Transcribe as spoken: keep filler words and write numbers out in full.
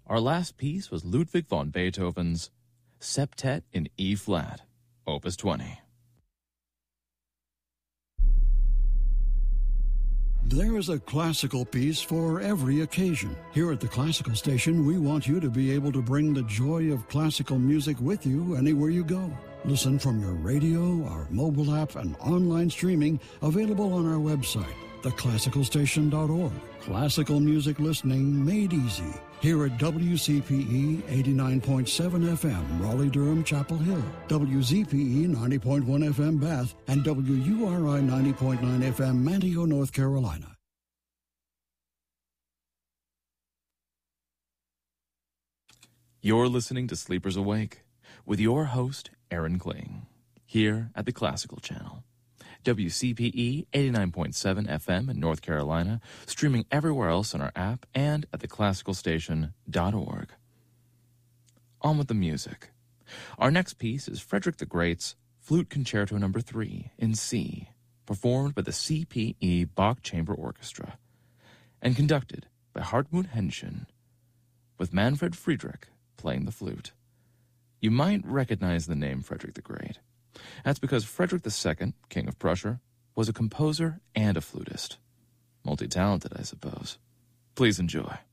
Our last piece was Ludwig van Beethoven's Septet in E-flat, Opus twenty. There is a classical piece for every occasion. Here at the Classical Station, we want you to be able to bring the joy of classical music with you anywhere you go. Listen from your radio, our mobile app, and online streaming available on our website, the classical station dot org. Classical music listening made easy. Here at W C P E eighty-nine point seven F M, Raleigh-Durham, Chapel Hill, W Z P E ninety point one F M, Bath, and W U R I ninety point nine F M, Manteo, North Carolina. You're listening to Sleepers Awake with your host, Aaron Kling, here at the Classical Channel. W C P E eighty-nine point seven F M in North Carolina, streaming everywhere else on our app and at the classical station dot org. On with the music. Our next piece is Frederick the Great's Flute Concerto Number three in C, performed by the C P E Bach Chamber Orchestra, and conducted by Hartmut Henschen, with Manfred Friedrich playing the flute. You might recognize the name Frederick the Great. That's because Frederick the Second, King of Prussia, was a composer and a flutist. Multi-talented, I suppose. Please enjoy.